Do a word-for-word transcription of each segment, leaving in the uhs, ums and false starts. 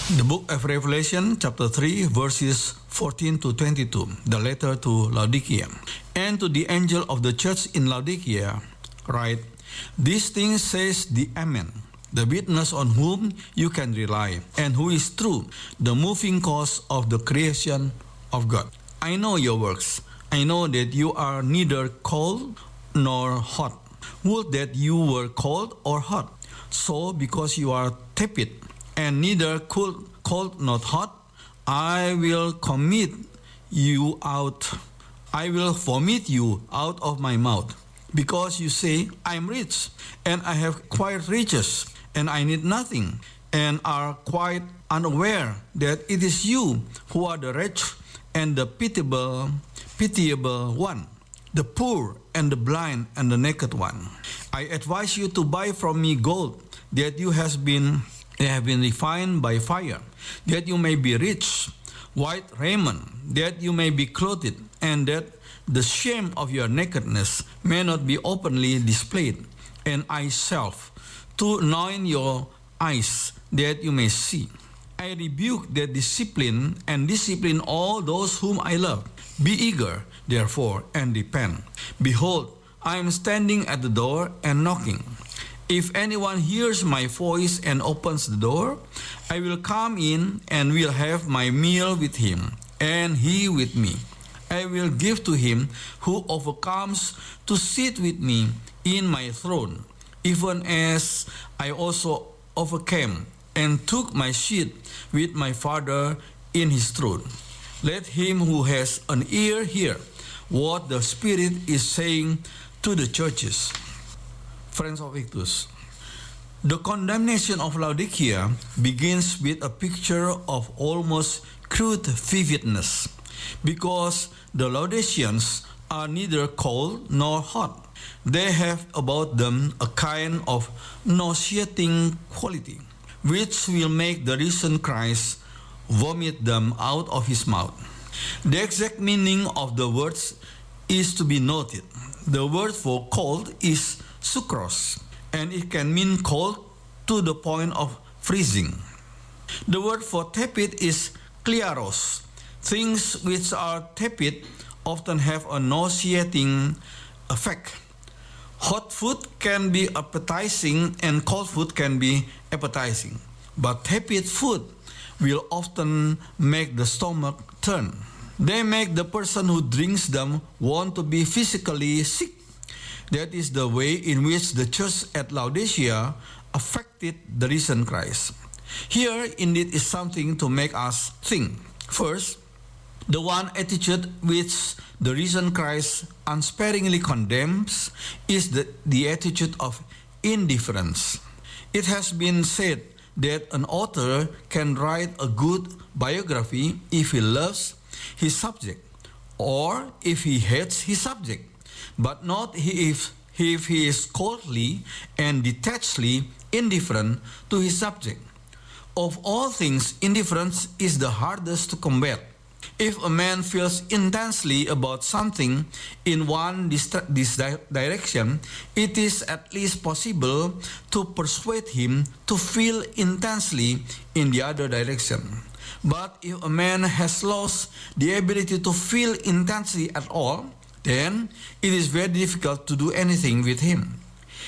The book of Revelation, chapter three, verses fourteen to twenty-two, the letter to Laodicea. And to the angel of the church in Laodicea, write, These things says the Amen, the witness on whom you can rely, and who is true, the moving cause of the creation of God. I know your works. I know that you are neither cold nor hot. Would that you were cold or hot. So, because you are tepid, and neither cold, cold nor hot, I will commit you out. I will vomit you out of my mouth. Because you say, I am rich, and I have quite riches, and I need nothing, and are quite unaware that it is you who are the wretched and the pitiable, pitiable one, the poor and the blind and the naked one. I advise you to buy from me gold that you has been They have been refined by fire, that you may be rich, white raiment, that you may be clothed, and that the shame of your nakedness may not be openly displayed, and eye salve, to anoint your eyes, that you may see. I rebuke that discipline, and discipline all those whom I love. Be eager, therefore, and repent. Behold, I am standing at the door and knocking. If anyone hears my voice and opens the door, I will come in and will have my meal with him, and he with me. I will give to him who overcomes to sit with me in my throne, even as I also overcame and took my seat with my Father in his throne. Let him who has an ear hear what the Spirit is saying to the churches. Friends of Victus, the condemnation of Laodicea begins with a picture of almost crude vividness, because the Laodiceans are neither cold nor hot. They have about them a kind of nauseating quality, which will make the risen Christ vomit them out of his mouth. The exact meaning of the words is to be noted. The word for cold is sucrose, and it can mean cold to the point of freezing. The word for tepid is klearos. Things which are tepid often have a nauseating effect. Hot food can be appetizing and cold food can be appetizing, but tepid food will often make the stomach turn. They make the person who drinks them want to be physically sick. That is the way in which the church at Laodicea affected the risen Christ. Here, indeed, is something to make us think. First, the one attitude which the risen Christ unsparingly condemns is the, the attitude of indifference. It has been said that an author can write a good biography if he loves his subject, or if he hates his subject, but not if, if he is coldly and detachedly indifferent to his subject. Of all things, indifference is the hardest to combat. If a man feels intensely about something in one this, this di- direction, it is at least possible to persuade him to feel intensely in the other direction. But if a man has lost the ability to feel intensely at all, then it is very difficult to do anything with him.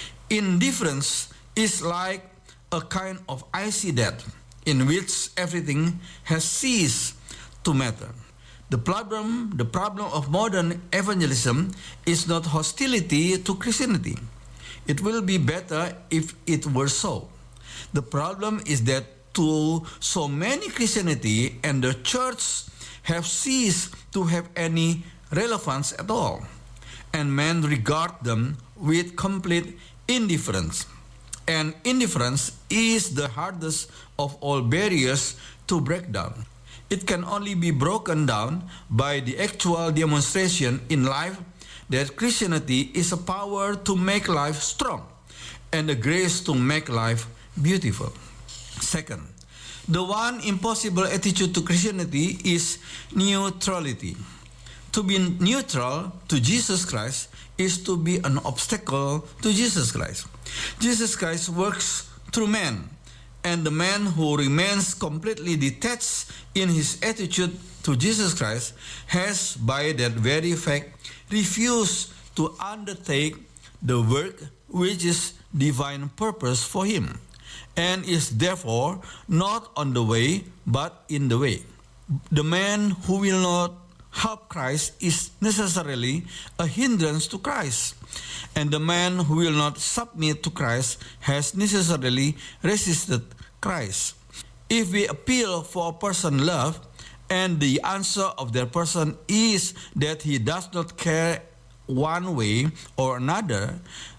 Indifference is like a kind of icy death in which everything has ceased to matter. The problem, the problem of modern evangelism is not hostility to Christianity. It will be better if it were so. The problem is that to so many Christianity and the church have ceased to have any relevance at all, and men regard them with complete indifference. And indifference is the hardest of all barriers to break down. It can only be broken down by the actual demonstration in life that Christianity is a power to make life strong and a grace to make life beautiful. Second, the one impossible attitude to Christianity is neutrality. To be neutral to Jesus Christ is to be an obstacle to Jesus Christ. Jesus Christ works through men, And the man who remains completely detached in his attitude to Jesus Christ has, by that very fact, refused to undertake the work which is divine purpose for him, and is therefore not on the way, but in the way. The man who will not help Christ is necessarily a hindrance to Christ, and the man who will not submit to Christ has necessarily resisted Christ. If we appeal for a person love, and the answer of that person is that he does not care one way or another,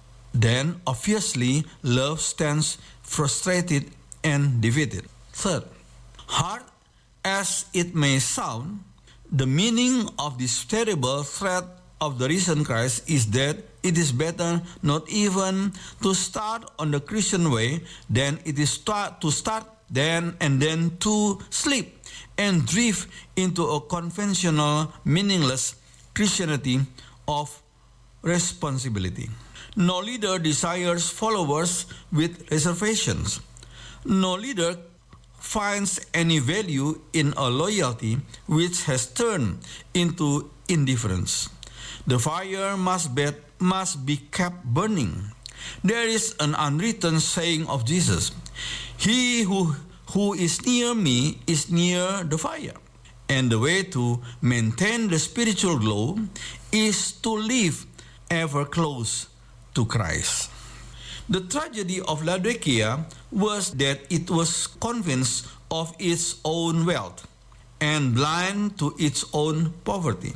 then obviously love stands frustrated and defeated. Third, hard as it may sound, the meaning of this terrible threat of the risen Christ is that it is better not even to start on the Christian way than it is start, to start then and then to sleep and drift into a conventional, meaningless Christianity of responsibility. No leader desires followers with reservations. No leader finds any value in a loyalty which has turned into indifference. The fire must be, must be kept burning. There is an unwritten saying of Jesus, "He who, who is near me is near the fire." And the way to maintain the spiritual glow is to live ever close to Christ. The tragedy of Laodicea was that it was convinced of its own wealth and blind to its own poverty.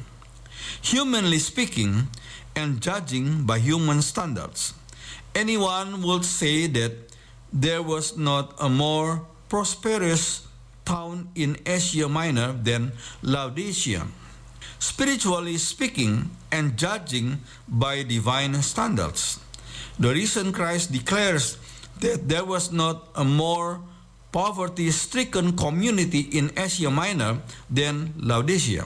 Humanly speaking, and judging by human standards, anyone would say that there was not a more prosperous town in Asia Minor than Laodicea. Spiritually speaking and judging by divine standards, the risen Christ declares that there was not a more poverty-stricken community in Asia Minor than Laodicea.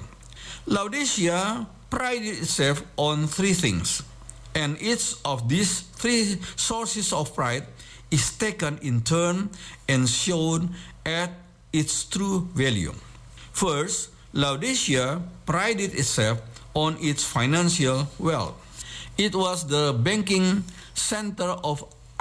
Laodicea prided itself on three things, and each of these three sources of pride is taken in turn and shown at its true value. First, Laodicea prided itself on its financial wealth. It was the banking center of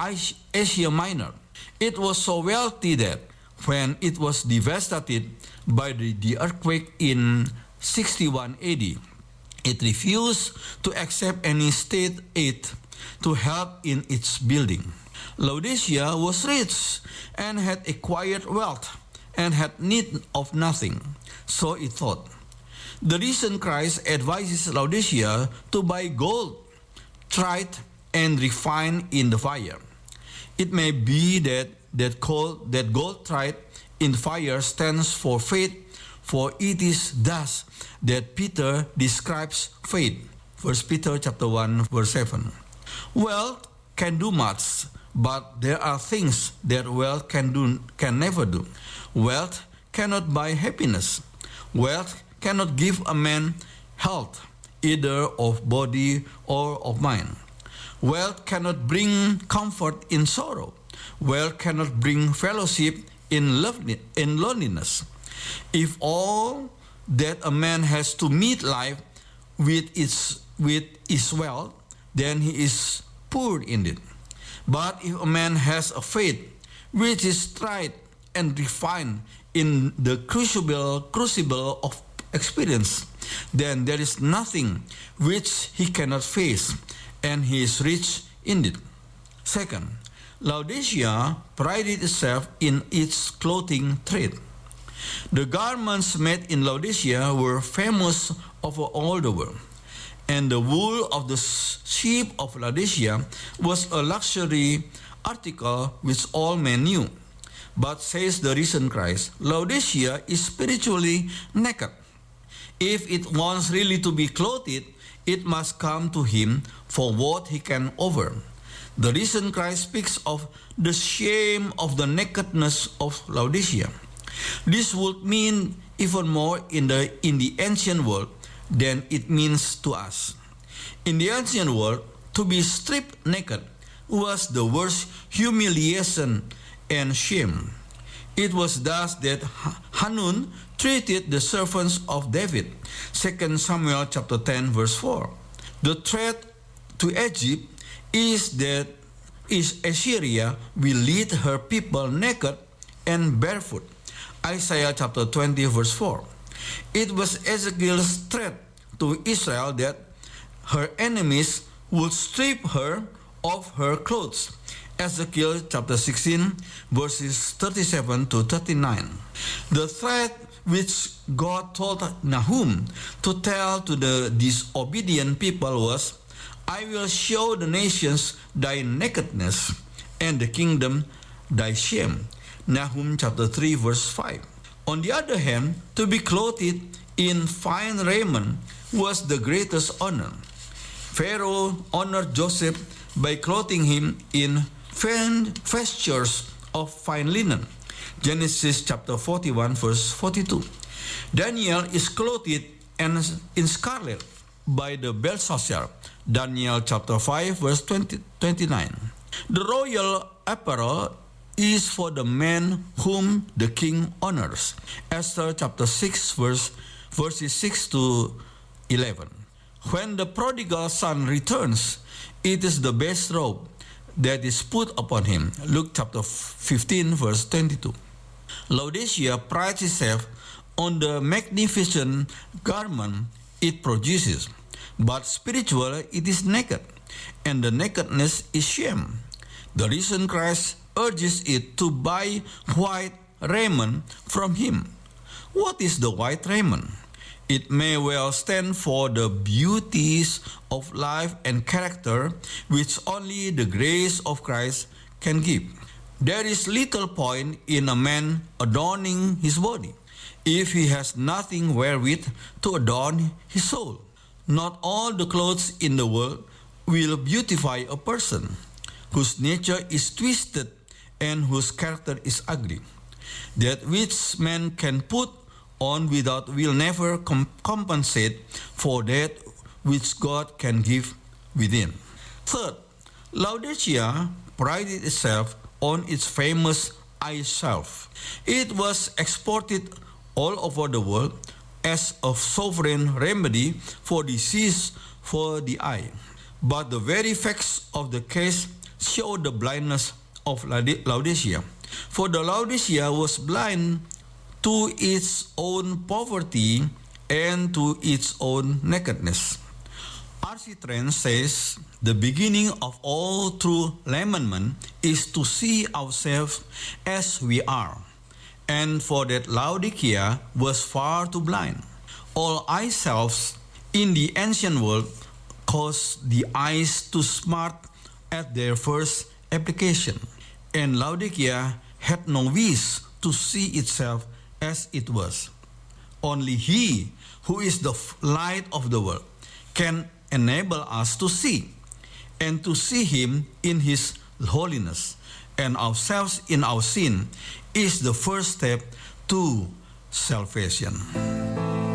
Asia Minor. It was so wealthy that when it was devastated by the, the earthquake in sixty-one A D, it refused to accept any state aid to help in its building. Laodicea was rich and had acquired wealth and had need of nothing, so it thought. The risen Christ advises Laodicea to buy gold, tried and refined in the fire. It may be that that gold, that gold tried in fire stands for faith, for it is thus that Peter describes faith. First Peter chapter one, verse seven. Wealth can do much, but there are things that wealth can do can never do. Wealth cannot buy happiness. Wealth cannot give a man health, either of body or of mind. Wealth cannot bring comfort in sorrow. Wealth cannot bring fellowship in loneliness. If all that a man has to meet life with its with is wealth, then he is poor in it. But if a man has a faith which is tried and refined in the crucible crucible of experience, then there is nothing which he cannot face, and he is rich in it. Second, Laodicea prided itself in its clothing trade. The garments made in Laodicea were famous over all the world, and the wool of the sheep of Laodicea was a luxury article which all men knew. But says the risen Christ, Laodicea is spiritually naked. If it wants really to be clothed, it must come to him for what he can offer. The risen Christ speaks of the shame of the nakedness of Laodicea. This would mean even more in the, in the ancient world than it means to us. In the ancient world, to be stripped naked was the worst humiliation and shame. It was thus that Hanun treated the servants of David. Second Samuel chapter ten verse four. The threat to Egypt is that is Assyria will lead her people naked and barefoot. Isaiah chapter twenty verse four. It was Ezekiel's threat to Israel that her enemies would strip her of her clothes. Ezekiel chapter sixteen verses thirty-seven to thirty-nine. The threat which God told Nahum to tell to the disobedient people was, I will show the nations thy nakedness, and the kingdom thy shame. Nahum chapter three verse five. On the other hand, to be clothed in fine raiment was the greatest honor. Pharaoh honored Joseph by clothing him in vestures of fine linen. Genesis chapter forty-one verse forty-two. Daniel is clothed in scarlet by the Belshazzar. Daniel chapter five verse twenty, twenty-nine. The royal apparel is for the man whom the king honors. Esther chapter six verse verses six to eleven. When the prodigal son returns, it is the best robe that is put upon him. Luke chapter fifteen verse twenty-two. Laodicea prides itself on the magnificent garment it produces, but spiritual it is naked, and the nakedness is shame. The risen Christ urges it to buy white raiment from him. What is the white raiment? It may well stand for the beauties of life and character which only the grace of Christ can give. There is little point in a man adorning his body if he has nothing wherewith to adorn his soul. Not all the clothes in the world will beautify a person whose nature is twisted and whose character is ugly. That which man can put on without will never com- compensate for that which God can give within. Third, Laodicea prided itself on its famous eye salve. It was exported all over the world as a sovereign remedy for disease for the eye. But the very facts of the case show the blindness of Laodicea. For the Laodicea was blind to its own poverty and to its own nakedness. R C Trent says, the beginning of all true lamentation is to see ourselves as we are. And for that Laodicea was far too blind. All eye salves in the ancient world caused the eyes to smart at their first application. And Laodicea had no wish to see itself as it was. Only He, who is the light of the world, can enable us to see, and to see Him in His holiness, and ourselves in our sin, is the first step to salvation.